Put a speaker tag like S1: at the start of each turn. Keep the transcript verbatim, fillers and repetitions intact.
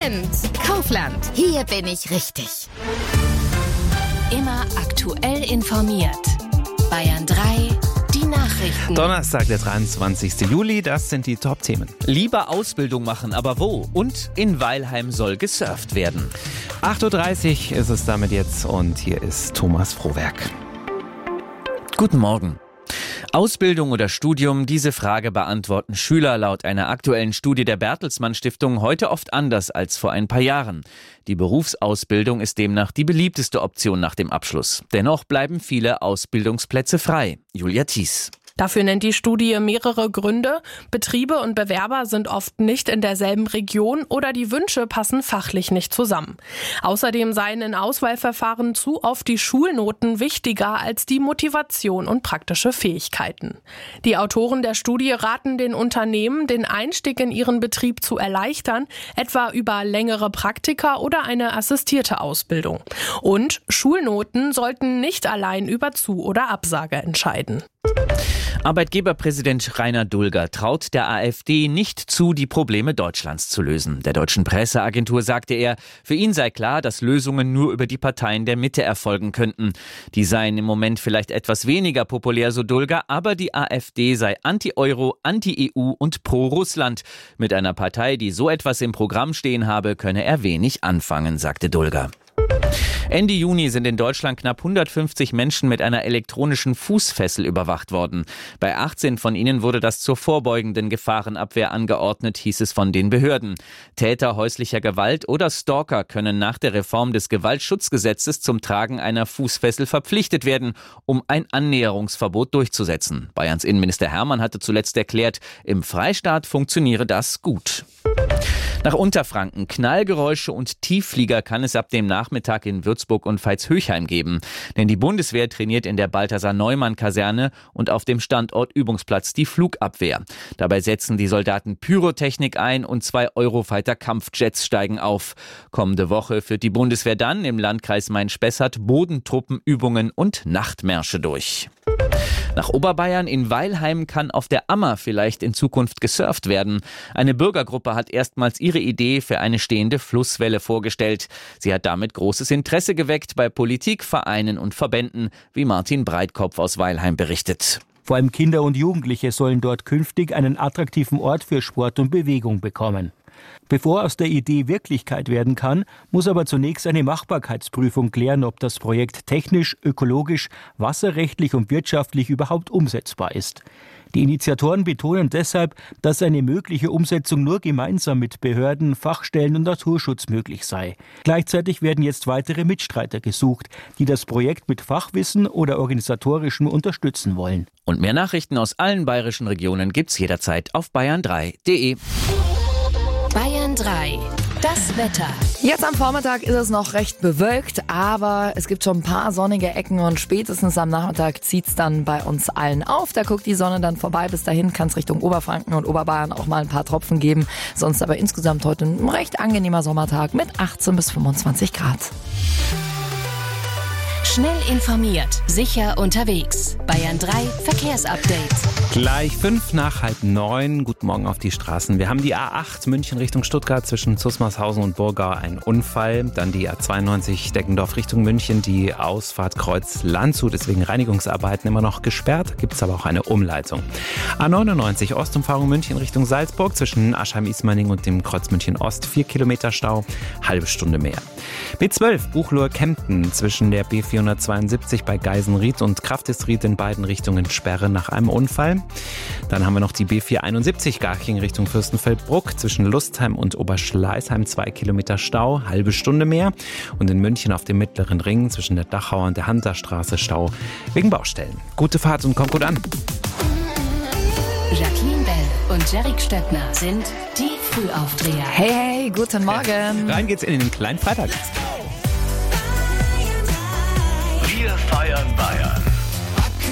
S1: Moment, Kaufland. Hier bin ich richtig. Immer aktuell informiert. Bayern drei, die Nachrichten.
S2: Donnerstag, der dreiundzwanzigste Juli, das sind die Top-Themen.
S3: Lieber Ausbildung machen, aber wo? Und in Weilheim soll gesurft werden.
S2: acht Uhr dreißig ist es damit jetzt und hier ist Thomas Frohwerk.
S3: Guten Morgen. Ausbildung oder Studium, diese Frage beantworten Schüler laut einer aktuellen Studie der Bertelsmann Stiftung heute oft anders als vor ein paar Jahren. Die Berufsausbildung ist demnach die beliebteste Option nach dem Abschluss. Dennoch bleiben viele Ausbildungsplätze frei. Julia Thies.
S4: Dafür nennt die Studie mehrere Gründe. Betriebe und Bewerber sind oft nicht in derselben Region oder die Wünsche passen fachlich nicht zusammen. Außerdem seien in Auswahlverfahren zu oft die Schulnoten wichtiger als die Motivation und praktische Fähigkeiten. Die Autoren der Studie raten den Unternehmen, den Einstieg in ihren Betrieb zu erleichtern, etwa über längere Praktika oder eine assistierte Ausbildung. Und Schulnoten sollten nicht allein über Zu- oder Absage entscheiden.
S3: Arbeitgeberpräsident Rainer Dulger traut der AfD nicht zu, die Probleme Deutschlands zu lösen. Der deutschen Presseagentur sagte er, für ihn sei klar, dass Lösungen nur über die Parteien der Mitte erfolgen könnten. Die seien im Moment vielleicht etwas weniger populär, so Dulger, aber die AfD sei anti-Euro, anti-E U und pro-Russland. Mit einer Partei, die so etwas im Programm stehen habe, könne er wenig anfangen, sagte Dulger. Ende Juni sind in Deutschland knapp hundertfünfzig Menschen mit einer elektronischen Fußfessel überwacht worden. Bei achtzehn von ihnen wurde das zur vorbeugenden Gefahrenabwehr angeordnet, hieß es von den Behörden. Täter häuslicher Gewalt oder Stalker können nach der Reform des Gewaltschutzgesetzes zum Tragen einer Fußfessel verpflichtet werden, um ein Annäherungsverbot durchzusetzen. Bayerns Innenminister Hermann hatte zuletzt erklärt, im Freistaat funktioniere das gut. Nach Unterfranken, Knallgeräusche und Tiefflieger kann es ab dem Nachmittag in Würzburg und Veitshöchheim geben. Denn die Bundeswehr trainiert in der Balthasar-Neumann-Kaserne und auf dem Standort Übungsplatz die Flugabwehr. Dabei setzen die Soldaten Pyrotechnik ein und zwei Eurofighter-Kampfjets steigen auf. Kommende Woche führt die Bundeswehr dann im Landkreis Main-Spessart Bodentruppenübungen und Nachtmärsche durch. Nach Oberbayern in Weilheim kann auf der Ammer vielleicht in Zukunft gesurft werden. Eine Bürgergruppe hat erstmals ihre Idee für eine stehende Flusswelle vorgestellt. Sie hat damit großes Interesse geweckt bei Politik, Vereinen und Verbänden, wie Martin Breitkopf aus Weilheim berichtet.
S5: Vor allem Kinder und Jugendliche sollen dort künftig einen attraktiven Ort für Sport und Bewegung bekommen. Bevor aus der Idee Wirklichkeit werden kann, muss aber zunächst eine Machbarkeitsprüfung klären, ob das Projekt technisch, ökologisch, wasserrechtlich und wirtschaftlich überhaupt umsetzbar ist. Die Initiatoren betonen deshalb, dass eine mögliche Umsetzung nur gemeinsam mit Behörden, Fachstellen und Naturschutz möglich sei. Gleichzeitig werden jetzt weitere Mitstreiter gesucht, die das Projekt mit Fachwissen oder organisatorischem unterstützen wollen.
S3: Und mehr Nachrichten aus allen bayerischen Regionen gibt's jederzeit auf bayern drei punkt de.
S1: Bayern drei, das Wetter.
S6: Jetzt am Vormittag ist es noch recht bewölkt, aber es gibt schon ein paar sonnige Ecken und spätestens am Nachmittag zieht es dann bei uns allen auf. Da guckt die Sonne dann vorbei. Bis dahin kann es Richtung Oberfranken und Oberbayern auch mal ein paar Tropfen geben. Sonst aber insgesamt heute ein recht angenehmer Sommertag mit achtzehn bis fünfundzwanzig Grad.
S1: Schnell informiert, sicher unterwegs. Bayern drei Verkehrsupdate.
S2: Gleich fünf nach halb neun. Guten Morgen auf die Straßen. Wir haben die A acht München Richtung Stuttgart zwischen Zusmarshausen und Burgau ein Unfall. Dann die A zweiundneunzig Deckendorf Richtung München, die Ausfahrt Kreuz Landshut. Deswegen Reinigungsarbeiten immer noch gesperrt. Gibt es aber auch eine Umleitung. A neunundneunzig Ostumfahrung München Richtung Salzburg zwischen Aschheim-Ismaning und dem Kreuz München Ost. Vier Kilometer Stau, halbe Stunde mehr. B zwölf Buchloe-Kempten zwischen der B vierhundertzweiundsiebzig bei Geisenried und Kraftisried in beiden Richtungen Sperre nach einem Unfall. Dann haben wir noch die B vierhunderteinundsiebzig Garching Richtung Fürstenfeldbruck zwischen Lustheim und Oberschleißheim, zwei Kilometer Stau, halbe Stunde mehr. Und in München auf dem Mittleren Ring zwischen der Dachauer und der Hansastraße Stau wegen Baustellen. Gute Fahrt und kommt gut an.
S1: Jacqueline Bell und Jerick Stöckner sind die Frühaufdreher.
S6: Hey, hey, guten Morgen.
S2: Rein geht's in den kleinen Freitag.
S7: Wir feiern Bayern.